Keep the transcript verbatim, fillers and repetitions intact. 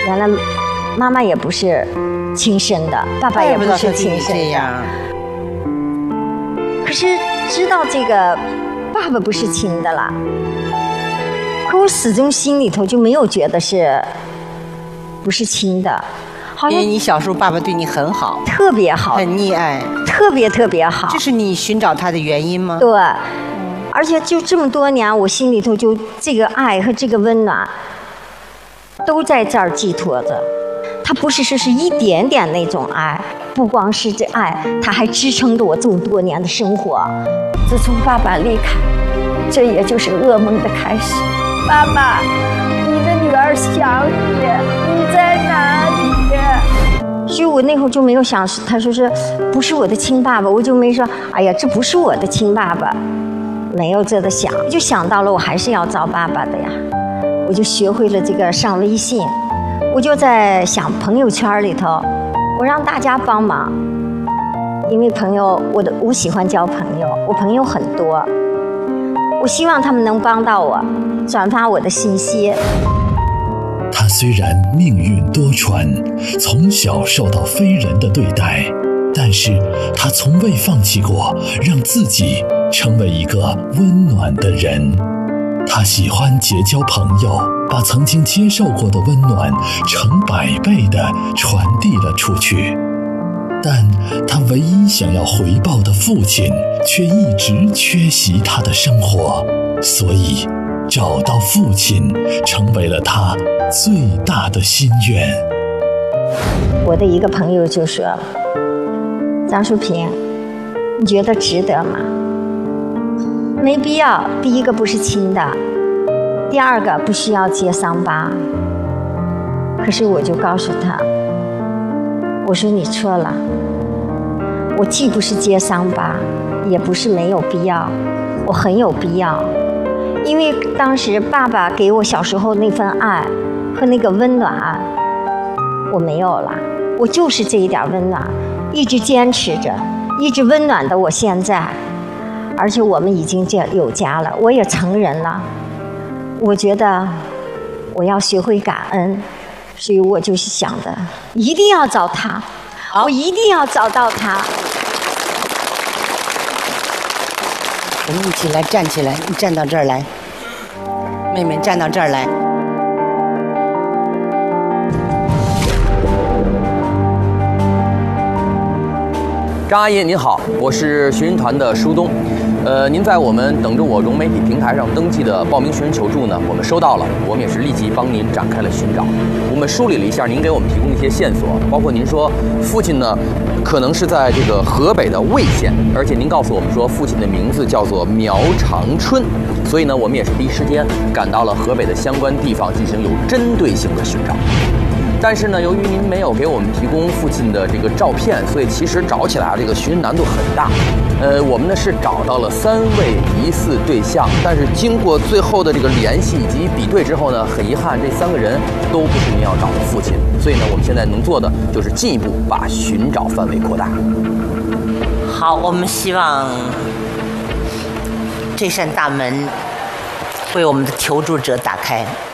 原来妈妈也不是亲生的，爸爸也不是亲生的。可是知道这个爸爸不是亲的了，可我始终心里头就没有觉得是不是亲的。好像因为你小时候爸爸对你很好， 特别好， 很溺爱， 特别特别好。 这是你寻找他的原因吗？ 对，而且就这么多年，我心里头就这个爱和这个温暖都在这儿寄托着。它不是说是一点点那种爱，不光是这爱，它还支撑着我这么多年的生活。自从爸爸离开，这也就是噩梦的开始。爸爸，你的女儿想你，你在哪里？所以我那会儿就没有想，他说是不是我的亲爸爸，我就没说，哎呀，这不是我的亲爸爸，没有这个想，就想到了我还是要找爸爸的呀。我就学会了这个上微信，我就在想朋友圈里头，我让大家帮忙，因为朋友，我的我喜欢交朋友，我朋友很多，我希望他们能帮到我，转发我的信息。 他虽然命运多舛，从小受到非人的对待，但是他从未放弃过让自己成为一个温暖的人。他喜欢结交朋友，把曾经接受过的温暖成百倍地传递了出去。但他唯一想要回报的父亲却一直缺席他的生活，所以找到父亲成为了他最大的心愿。 我的一个朋友就说：“张淑萍，你觉得值得吗？没必要。第一个不是亲的，第二个不需要揭伤疤。”可是我就告诉他，我说你错了，我既不是揭伤疤，也不是没有必要，我很有必要。因为当时爸爸给我小时候那份爱和那个温暖我没有了，我就是这一点温暖一直坚持着，一直温暖的我现在。而且我们已经有家了，我也成人了，我觉得我要学会感恩，所以我就是想的一定要找他，我一定要找到他。 我们一起来站起来，你站到这儿来，妹妹站到这儿来。 张阿姨您好，我是寻人团的舒东，呃，您在我们等着我融媒体平台上登记的报名寻人求助呢，我们收到了，我们也是立即帮您展开了寻找。我们梳理了一下您给我们提供的一些线索，包括您说父亲呢可能是在这个河北的魏县，而且您告诉我们说父亲的名字叫做苗长春，所以呢我们也是第一时间赶到了河北的相关地方进行有针对性的寻找。但是呢，由于您没有给我们提供父亲的这个照片，所以其实找起来啊，这个寻人难度很大。呃，我们呢是找到了三位疑似对象，但是经过最后的这个联系以及比对之后呢，很遗憾这三个人都不是您要找的父亲。所以呢，我们现在能做的就是进一步把寻找范围扩大。 好，我们希望这扇大门为我们的求助者打开。